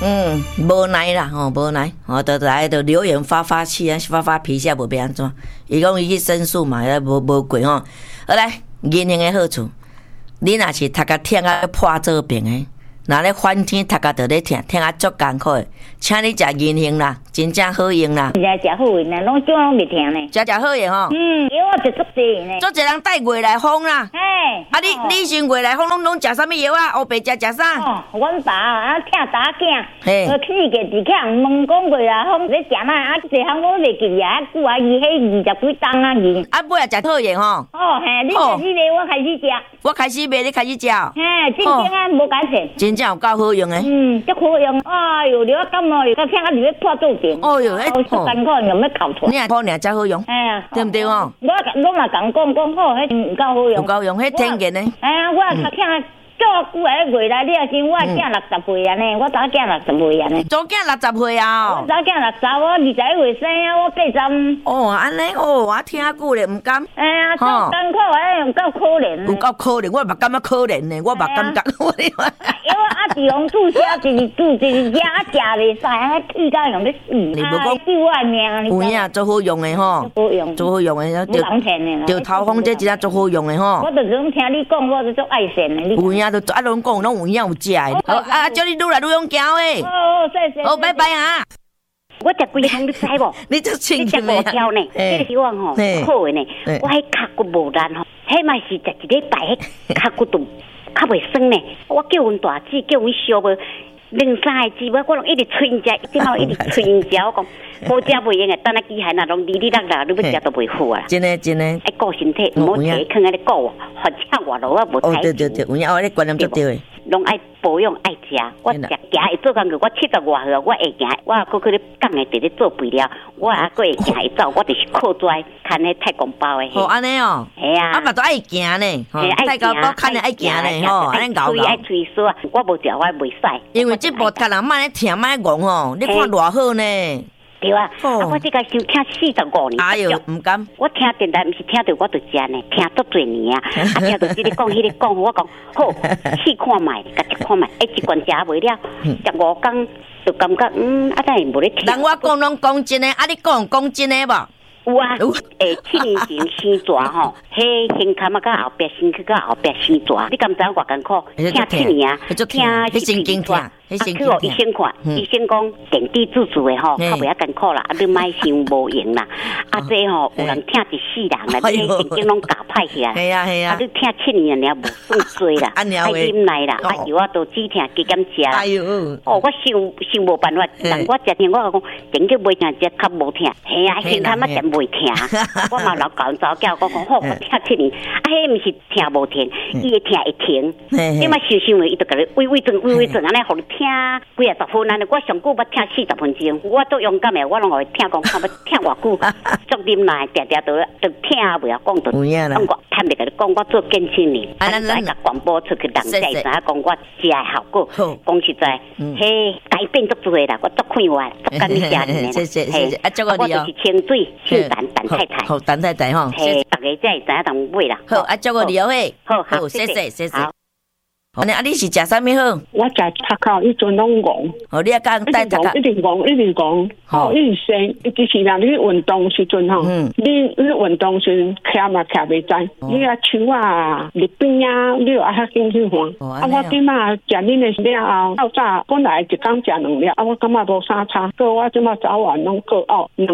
无奈啦，无奈，就来就留言发气啊，发脾气无变安怎？伊讲伊去申诉嘛，无过吼。好来，银行的好处，你若是读甲忝啊破做病的。若咧翻天读甲就咧听啊足艰苦的，请你食银杏啦，真正好用啦。 现在食好用啦，拢怎拢袂听呢？ 食好用吼。 药我就足济呢。 足济人带月来风啦。 嘿。 你先月来风拢食啥物药啊？乌白食啥？ 阮爸啊，疼查囝，4个伫遐问讲月来风咧食哪啊？一项我袂记啊，久啊，伊迄20几冬啊，伊。 啊，尾也食好用吼。 嘿，你开始买，我开始食。 我开始买，你开始食。 嘿，真正啊，无改善。 真正有够好用诶。 足好用。哎哟，你我感冒又较疼啊，入咧破做病。 哦哟， 足艰苦，用要哭出来。 你也好，才好用。 哎呀， 对毋对哦？ 我嘛讲好，迄有够好用。 有够用，迄天然诶。 哎呀，我较疼。足久诶，月来你也是我囝60岁安尼，我查囝60岁安尼。 查囝60岁啊？ 我查囝60，我21岁生啊，我83。 哦，安尼哦，我听久咧，毋甘。 哎呀，足艰苦诶，有够可怜。 有够可怜，我嘛感觉可怜呢，我嘛感觉。 因为啊，自从注射就是吃啊，食袂使，啊，气到用要死。你无讲救我命， 有影做好用诶吼， 好用， 做好用诶， 无人骗诶啦。 着头风这真正做好用诶吼。 我就是讲听你讲，我就足爱善诶。 有影。啊，拢讲拢有影有食诶，好啊，祝你愈来愈勇行诶。 好，谢谢。 好，拜拜啊！ 我食规项你知无？ 你足清气诶！食无挑呢，迄个希望吼好诶呢。我迄脚骨无力吼，迄嘛是食一礼拜，迄脚骨都较袂酸呢。我叫阮大姊，叫阮小妹。2-3个姊妹，我拢一直催因食，即马一直催因食。我讲无食袂用诶，等下机械若拢哩哩啦啦，你要食都袂好啊。 真诶。爱顾身体，毋好摕囥安尼顾，或者活路我无睇。 对，有影，我咧观念足对诶。 拢爱保养爱食，我行会做工课，我70外岁，我会行，我还搁咧讲诶，伫咧做肥料，我还搁会行会走，我就是靠拽牵迄太公包诶。 哦，安尼哦。 系啊。 啊，嘛都爱行呢，太公包牵诶爱行呢，吼，安尼搞搞。 爱吹簌啊，我无食我袂使。 因为这部脚人莫咧疼，莫咧戆吼，你看偌好呢。 对啊，我这个收听45年。 哎哟，唔敢。 我听电台，毋是听到我就食呢，听足多年啊。啊，听到这个讲，迄个讲，我讲好，试看觅，甲食看觅，一罐食袂了，15天就感觉啊，真系无咧听。 人我讲拢讲真诶，啊，你讲真诶无？ 有啊，7年前生蛇吼，迄胸坎啊，甲后壁身躯，甲后壁生蛇，你敢知我艰苦？听7年啊，听迄神经痛， 迄神经痛。医生看，医生讲电地自助诶吼，较袂啊艰苦啦，啊你莫伤无用啦。啊这吼有人听一世人啦，你神经拢搞歹起来。 系啊。 啊你听7年了，无算多啦，爱忍耐啦，啊药啊都只听加减食。哎呦，我想无办法，人我食听我讲，电叫袂听，只较无听。系啊，胸坎啊真袂听，我嘛老教早教我讲好，我听7年，啊迄毋是听无听，伊会听会停。你嘛想伊就甲你微整安尼，互你听几啊10分安尼。我上久捌听40分钟，我都勇敢诶，我拢会听讲，看要听偌久，足忍耐，定都听袂啊，讲到。讲我坦白甲你讲，我做坚持年，咱甲广播出去，人才知影讲我食诶效果。讲实在，迄改变足多啦，我足快活，足甘你食呢。 谢谢，啊，祝我就是清水。姓陈太太， 好，陈太太吼， 嘿，大家才会知影同买啦。 好，啊，祝我你嘿，好，谢谢。好，你是食啥物好？ 我食塔口，伊阵拢戆。 哦，你啊讲带塔口， 一直戆。哦，伊是生，其实啦，你运动时阵吼，你运动时徛嘛徛袂知，你啊手啊入边啊，你又爱较紧去看。啊，我即马食恁的了后，到早本来一工食2粒，啊，我感觉无啥差。个我即马早晚拢各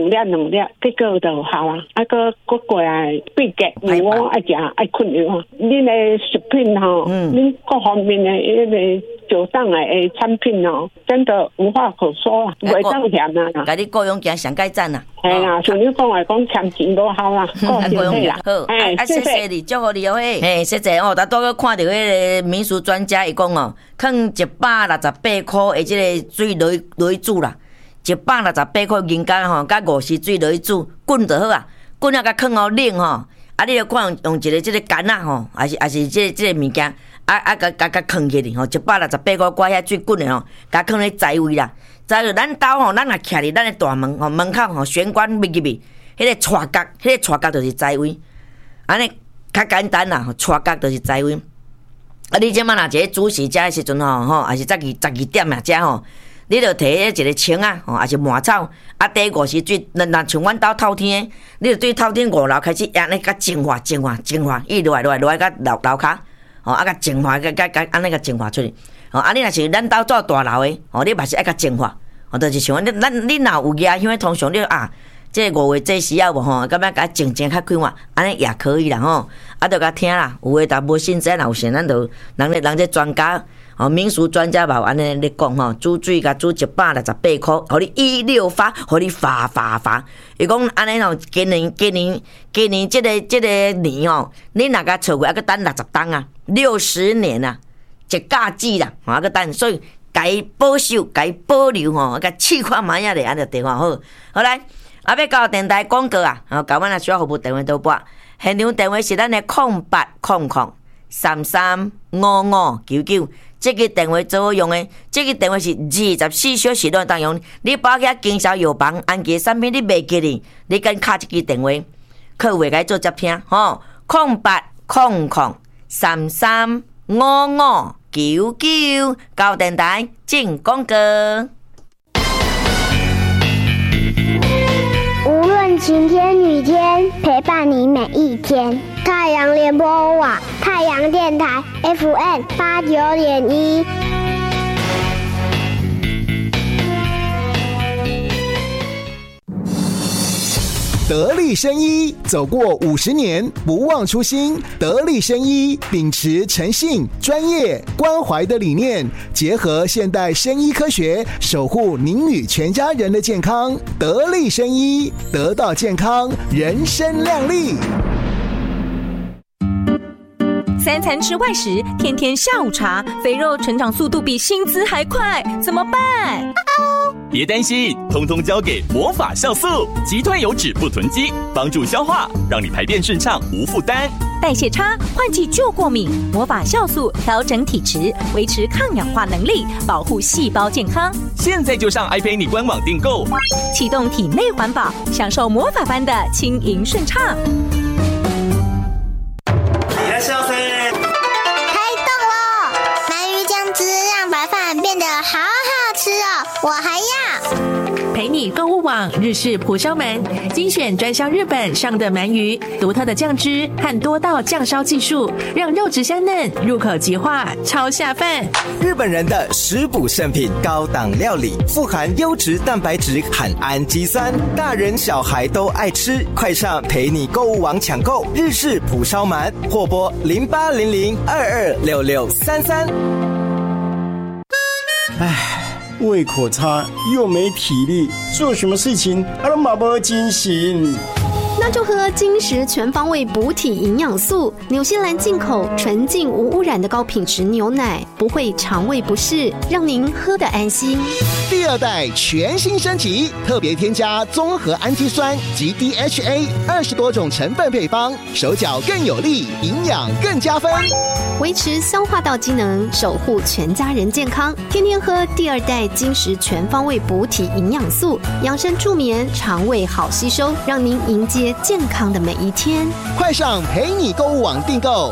2粒，结果就好啦。啊，个过来闭结，因为我爱食爱困药。恁的食品吼，恁各方面的迄个酒上的产品哦，真的无话可说啦，袂当嫌啦。 甲你顾用行上改赞啦。 系啦，像你讲来讲，钱钱都好啦，顾身体啦。 好，谢谢你，祝福你哦嘿。嘿，谢谢哦，拄个看到迄个民俗专家伊讲哦，放168块的即个水落去煮啦，168块银甲吼，甲50水落去煮，滚就好啊，滚了甲放好冷吼。啊，你著看用一个即个杆仔吼，还是即个物件，甲放起哩吼，168块挂遐水滚的吼，甲放咧财位啦。再就咱兜吼，咱若徛伫咱的大门吼，门口吼玄关入去，迄个斜角就是财位。安尼较简单啦，斜角就是财位。啊，你即摆若一个主食食的时阵吼，还是12点啊食吼， 你就摕一个青啊，还是麻草，啊，第5时水，那像阮兜透天，你就对透天5楼开始安尼甲净化，伊落来到楼骹，啊，甲净化，甲安尼甲净化出去。啊，你若是咱兜做大楼的，你嘛是爱甲净化，就是像你若有牙香，通常你啊。这5月这时要无吼，感觉甲静静较快活，安尼也可以啦吼。啊，就甲听啦，有诶，但无信这若有信，咱就人这专家民俗专家嘛，安尼咧讲吼，煮水甲煮168块，互你168发，互你发。伊讲安尼吼，今年这个年吼，你若甲凑过，还佫等60档啊，60年啊，一假子啦，还佫等，所以该保守、该保留吼，甲试看卖啊咧，安尼地方好。好来。啊，要到电台广告啊！甲阮需要服务电话倒拨，现场电话是咱的0800335599，这个电话最好用的，这个电话是24小时都当用。你包起经销药房安其产品你袂记哩，你敢敲这个电话，客户会甲做接听吼，0800335599，到电台进广告。 无论晴天雨天，陪伴你每一天。太阳联播网，太阳电台 FM89.1。 得力生医走过50年，不忘初心。得力生医秉持诚信、专业、关怀的理念，结合现代生医科学，守护您与全家人的健康。得力生医，得到健康，人生亮丽。 3餐吃外食，天天下午茶，肥肉成长速度比薪资还快，怎么办？ 别担心，通通交给魔法酵素，击退油脂不囤积，帮助消化，让你排便顺畅无负担。 代谢差，换季就过敏，魔法酵素调整体质，维持抗氧化能力，保护细胞健康。 现在就上iPay官网订购， 启动体内环保，享受魔法般的轻盈顺畅。 变得好好吃哦，我还要。 陪你购物网日式蒲烧鳗，精选专销日本上的鳗鱼，独特的酱汁和多道酱烧技术，让肉质香嫩，入口即化，超下饭。 日本人的食补圣品，高档料理，富含优质蛋白质和氨基酸，大人小孩都爱吃。快上陪你购物网抢购日式蒲烧鳗，或拨0800226633。 胃口差又没体力，做什么事情都没精神。 那就喝金石全方位补体营养素，纽西兰进口纯净无污染的高品质牛奶，不会肠胃不适，让您喝得安心。 第2代全新升级，特别添加综合氨基酸及 DHA 20多种成分配方，手脚更有力，营养更加分， 维持消化道机能，守护全家人健康。天天喝第2代金石全方位补体营养素，养生助眠，肠胃好吸收，让您迎接健康的每一天。 快上陪你购物网订购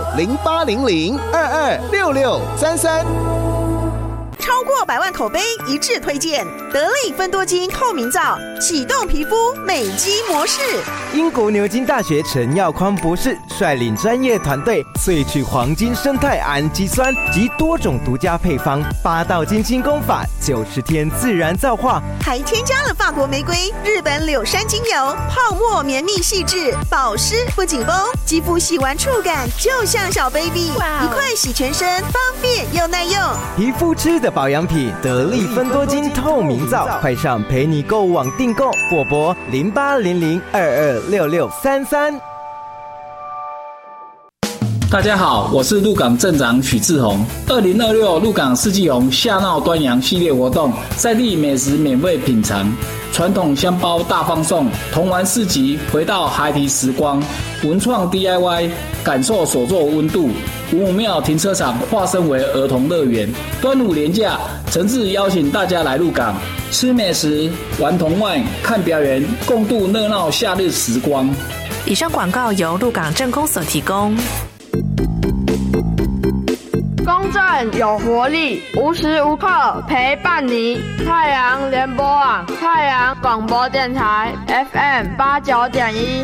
0800226633。 超过100万口碑一致推荐得力芬多精透明皂，启动皮肤美肌模式。 英国牛津大学陈耀匡博士率领专业团队萃取黄金生态氨基酸及多种独家配方，8道精心工法，90天自然皂化， 还添加了法国玫瑰、日本柳杉精油，泡沫绵密细致，保湿不紧绷，肌肤洗完触感就像小 baby， 一块洗全身，方便又耐用。 皮肤吃的保养品得力芬多精透明皂，快上陪你购物网订购，或拨0800226633。 大家好，我是鹿港镇长许志宏。2026鹿港四季红夏闹端阳系列活动，在地美食免费品尝，传统香包大放送，童玩市集回到孩提时光，文创 DIY 感受手作温度。五武庙停车场化身为儿童乐园，端午连假，诚挚邀请大家来鹿港吃美食、玩童玩、看表演，共度热闹夏日时光。 以上广告由鹿港镇公所提供。 公公正有活力，无时无刻陪伴你。太阳联播网，太阳广播电台 FM 89.1